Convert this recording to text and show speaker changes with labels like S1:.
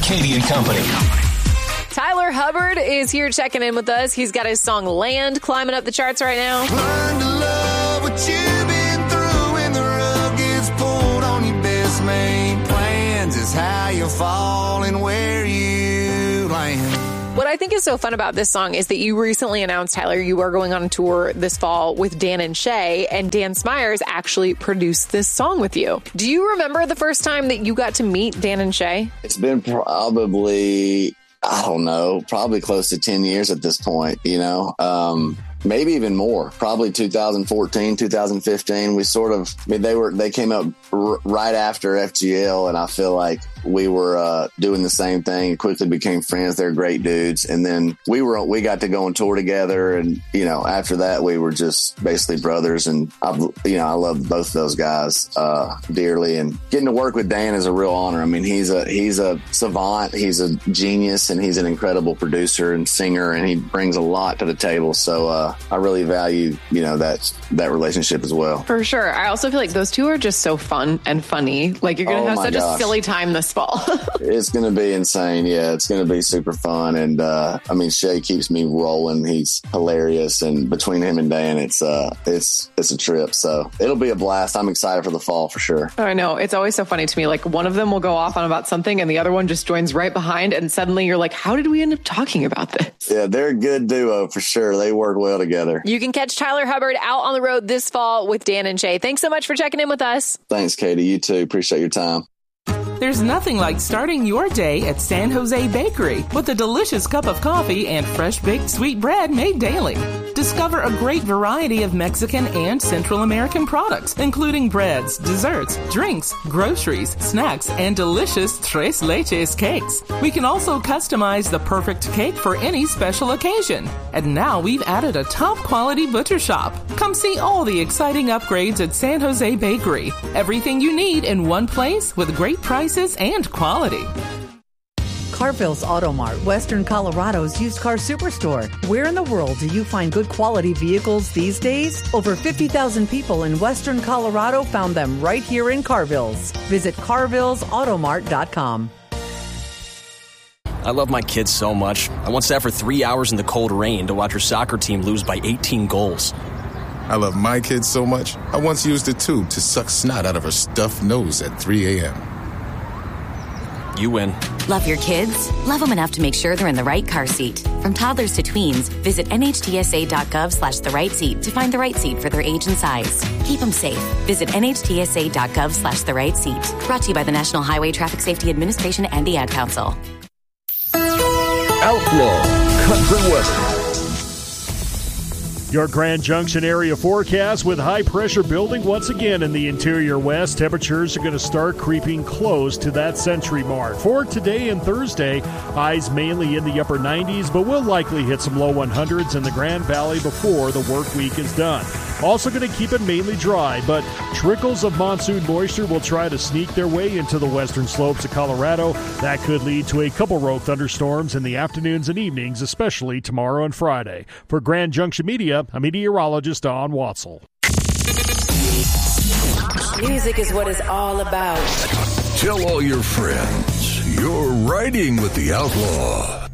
S1: Katie and Company.
S2: Tyler Hubbard is here checking in with us. He's got his song Land climbing up the charts right now.
S3: Learn to love what you've been through when the rug gets pulled on your best made plans is how you fall and where you land.
S2: What I think is so fun about this song is that you recently announced, Tyler, you are going on a tour this fall with Dan and Shay, and Dan Smyers actually produced this song with you. Do you remember the first time that you got to meet Dan and Shay?
S4: It's been probably, I don't know, probably close to 10 years at this point, you know, maybe even more, probably 2014, 2015. We sort of, I mean, they came up right after FGL, and I feel like we were doing the same thing. Quickly became friends. They're great dudes. And then we got to go on tour together. And, you know, after that, we were just basically brothers. And I love both of those guys dearly. And getting to work with Dan is a real honor. I mean, he's a savant. He's a genius, and he's an incredible producer and singer, and he brings a lot to the table. So I really value, you know, that relationship as well.
S5: For sure. I also feel like those two are just so fun and funny. Like, you're going to have such a silly time this fall.
S4: It's going to be insane. Yeah, it's going to be super fun. And I mean, Shay keeps me rolling. He's hilarious. And between him and Dan, it's a trip. So it'll be a blast. I'm excited for the fall for sure.
S5: I know. It's always so funny to me. Like, one of them will go off on about something and the other one just joins right behind. And suddenly you're like, how did we end up talking about this?
S4: Yeah, they're a good duo for sure. They work well together.
S2: You can catch Tyler Hubbard out on the road this fall with Dan and Shay. Thanks so much for checking in with us.
S4: Thanks, Katie. You too. Appreciate your time.
S6: There's nothing like starting your day at San Jose Bakery with a delicious cup of coffee and fresh-baked sweet bread made daily. Discover a great variety of Mexican and Central American products, including breads, desserts, drinks, groceries, snacks, and delicious Tres Leches cakes. We can also customize the perfect cake for any special occasion. And now we've added a top-quality butcher shop. Come see all the exciting upgrades at San Jose Bakery. Everything you need in one place with great prices and quality.
S7: Carville's Auto Mart, Western Colorado's used car superstore. Where in the world do you find good quality vehicles these days? Over 50,000 people in Western Colorado found them right here in Carville's. Visit carvillesautomart.com.
S8: I love my kids so much. I once sat for 3 hours in the cold rain to watch her soccer team lose by 18 goals.
S9: I love my kids so much, I once used a tube to suck snot out of her stuffed nose at 3 a.m.
S8: You win.
S10: Love your kids? Love them enough to make sure they're in the right car seat. From toddlers to tweens, visit nhtsa.gov/the right seat to find the right seat for their age and size. Keep them safe. Visit nhtsa.gov/the right seat. Brought to you by the National Highway Traffic Safety Administration and the Ad Council.
S11: Outlaw Country Western.
S12: Your Grand Junction area forecast with high pressure building once again in the interior west. Temperatures are going to start creeping close to that century mark. For today and Thursday, highs mainly in the upper 90s, but we'll likely hit some low 100s in the Grand Valley before the work week is done. Also going to keep it mainly dry, but trickles of monsoon moisture will try to sneak their way into the western slopes of Colorado. That could lead to a couple row thunderstorms in the afternoons and evenings, especially tomorrow and Friday. For Grand Junction Media, I'm meteorologist Don Watzel.
S13: Music is what it's all about.
S11: Tell all your friends you're riding with the Outlaw.